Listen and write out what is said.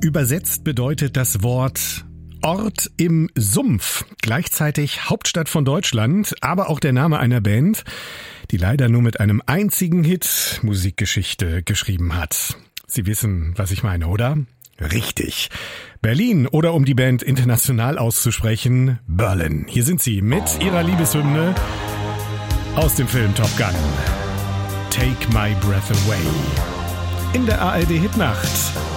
Übersetzt bedeutet das Wort Ort im Sumpf, gleichzeitig Hauptstadt von Deutschland, aber auch der Name einer Band, die leider nur mit einem einzigen Hit Musikgeschichte geschrieben hat. Sie wissen, was ich meine, oder? Richtig. Berlin, oder um die Band international auszusprechen, Berlin. Hier sind sie mit ihrer Liebeshymne aus dem Film Top Gun. Take My Breath Away. In der ARD Hitnacht.